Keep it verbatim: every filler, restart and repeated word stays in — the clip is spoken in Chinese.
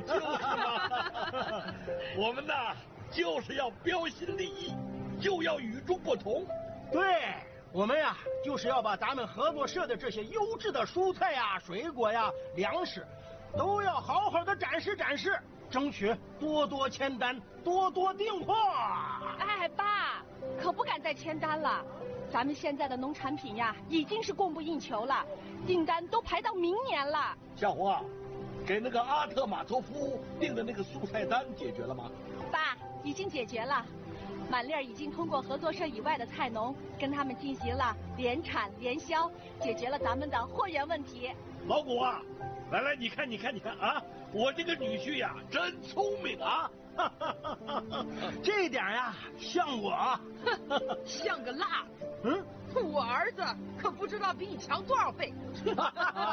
就是嘛。我们呐，就是要标新立异，就要与众不同。 对，我们呀，就是要把咱们合作社的这些优质的蔬菜呀、水果呀、粮食，都要好好的展示展示，争取多多签单，多多订货。 哎，爸，可不敢再签单了。咱们现在的农产品呀，已经是供不应求了，订单都排到明年了。 小红啊，给那个阿特马托夫订的那个蔬菜单解决了吗？ 爸，已经解决了。满粒儿已经通过合作社以外的菜农跟他们进行了联产联销，解决了咱们的货源问题。 老谷啊，来来，你看你看你看啊，我这个女婿呀，真聪明啊！ 这一点呀，像我， 像个辣子。 嗯， 我儿子可不知道比你强多少倍。